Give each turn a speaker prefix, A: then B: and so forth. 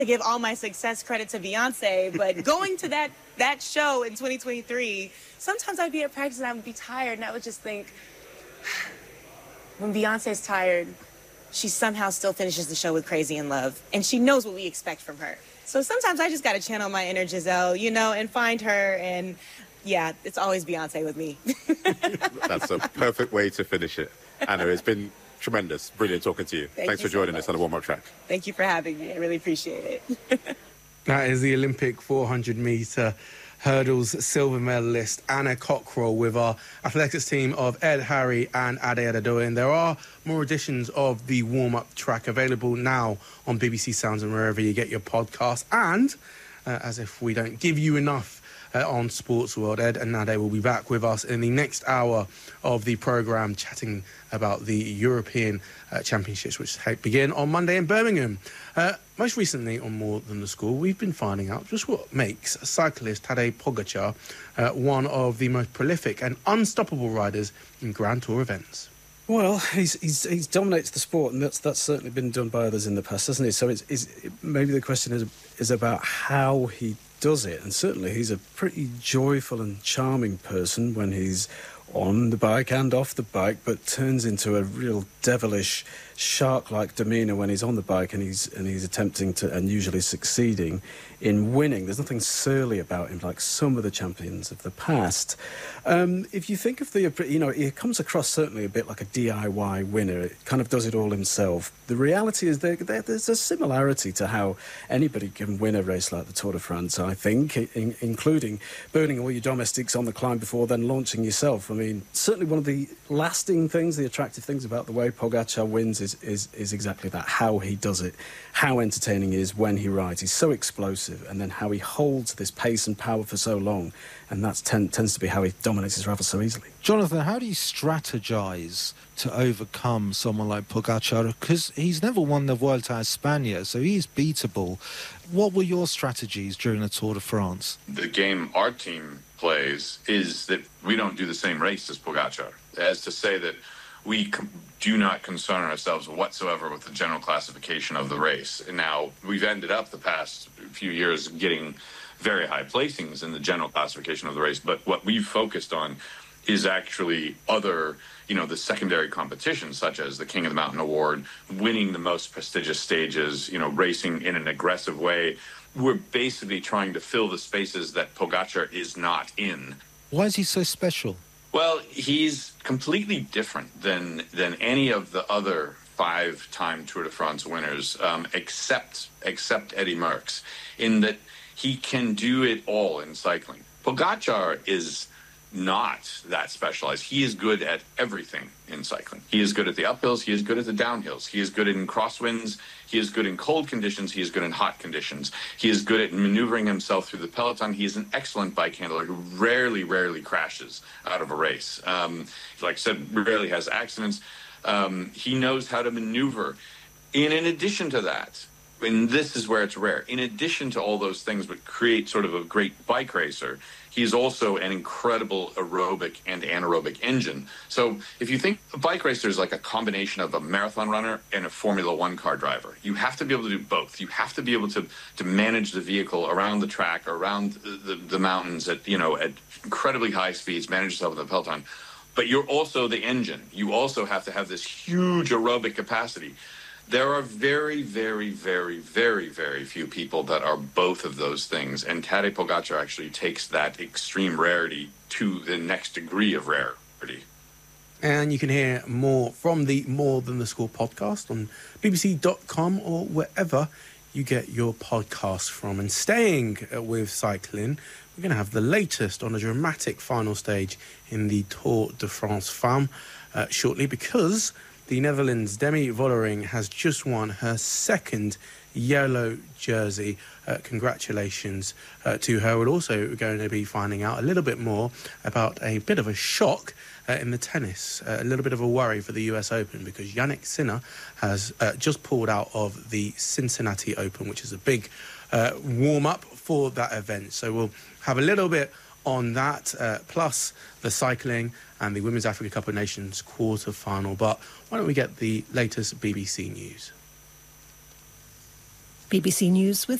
A: to give all my success credit to Beyonce, but going to that show in 2023, sometimes I'd be at practice and I would be tired, and I would just think, when Beyonce's tired, she somehow still finishes the show with Crazy in Love, and she knows what we expect from her. So sometimes I just got to channel my inner Giselle, and find her, and yeah, it's always Beyonce with me.
B: That's a perfect way to finish it. Anna, it's been tremendous. Brilliant talking to you. Thanks for joining us on the warm-up track.
A: Thank you for having me. I really appreciate it.
C: That is the Olympic 400-metre hurdles silver medalist Anna Cockrell with our athletics team of Ed, Harry and Ade Adedoyin. There are more editions of the warm-up track available now on BBC Sounds and wherever you get your podcasts. And, as if we don't give you enough on Sports World, Ed and Ade will be back with us in the next hour of the programme, chatting about the European Championships, which begin on Monday in Birmingham. Most recently on More Than the Score, we've been finding out just what makes cyclist Tadej Pogačar one of the most prolific and unstoppable riders in Grand Tour events.
D: Well, he's dominates the sport, and that's certainly been done by others in the past, hasn't it? So maybe the question is about how he does it, and certainly he's a pretty joyful and charming person when he's on the bike and off the bike, but turns into a real devilish, shark-like demeanour when he's on the bike and he's attempting to, and usually succeeding in winning. There's nothing surly about him like some of the champions of the past. If you think of he comes across certainly a bit like a DIY winner. It kind of does it all himself. The reality is there's a similarity to how anybody can win a race like the Tour de France, I think, including burning all your domestics on the climb before then launching yourself. I mean, certainly one of the lasting things, the attractive things about the way Pogačar wins is exactly that, how he does it, how entertaining he is when he rides. He's so explosive, and then how he holds this pace and power for so long, and that tends to be how he dominates his rivals so easily.
E: Jonathan, how do you strategise to overcome someone like Pogačar? Because he's never won the Vuelta a España, so he's beatable. What were your strategies during the Tour de France?
F: The game our team plays is that we don't do the same race as Pogačar, as to say that we do not concern ourselves whatsoever with the general classification of the race. Now, we've ended up the past few years getting very high placings in the general classification of the race, but what we've focused on is actually other, the secondary competitions, such as the King of the Mountain Award, winning the most prestigious stages, racing in an aggressive way. We're basically trying to fill the spaces that Pogačar is not in.
E: Why is he so special?
F: Well, he's completely different than any of the other 5-time Tour de France winners, except Eddie Merckx, in that he can do it all in cycling. Pogačar is not that specialized. He is good at everything in cycling. He is good at the uphills. He is good at the downhills. He is good in crosswinds. He is good in cold conditions. He is good in hot conditions. He is good at maneuvering himself through the peloton. He is an excellent bike handler who rarely crashes out of a race. Like I said, rarely has accidents. He knows how to maneuver. And in addition to that, and this is where it's rare, in addition to all those things that create sort of a great bike racer, he's also an incredible aerobic and anaerobic engine. So if you think a bike racer is like a combination of a marathon runner and a Formula One car driver, you have to be able to do both. You have to be able to manage the vehicle around the track, around the mountains at incredibly high speeds, manage yourself with a peloton. But you're also the engine. You also have to have this huge aerobic capacity. There are very, very, very, very, very few people that are both of those things, and Tadej Pogačar actually takes that extreme rarity to the next degree of rarity.
C: And you can hear more from the More Than the Score podcast on bbc.com or wherever you get your podcasts from. And staying with cycling, we're going to have the latest on a dramatic final stage in the Tour de France Femmes shortly, because the Netherlands' Demi Vollering has just won her second yellow jersey. Congratulations to her. We're also going to be finding out a little bit more about a bit of a shock in the tennis, a little bit of a worry for the US Open, because Jannik Sinner has just pulled out of the Cincinnati Open, which is a big warm-up for that event. So we'll have a little bit on that, plus the cycling and the Women's Africa Cup of Nations quarter-final. But why don't we get the latest BBC news?
G: BBC News with